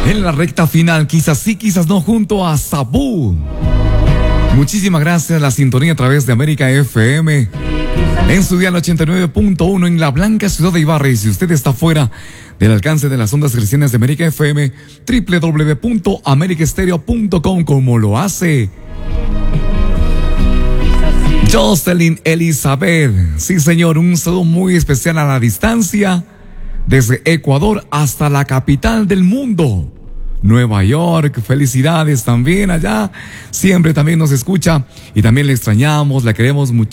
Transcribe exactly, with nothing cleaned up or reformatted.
En la recta final, quizás sí, quizás no, junto a Sabú. Muchísimas gracias, la sintonía a través de América F M. En su dial ochenta y nueve punto uno en la blanca ciudad de Ibarra. Y si usted está fuera del alcance de las ondas cristianas de América F M, doble u doble u doble u punto america estéreo punto com, como lo hace Jocelyn Elizabeth. Sí, señor, un saludo muy especial a la distancia, desde Ecuador hasta la capital del mundo, Nueva York. Felicidades también allá. Siempre también nos escucha y también le extrañamos, la queremos mucho.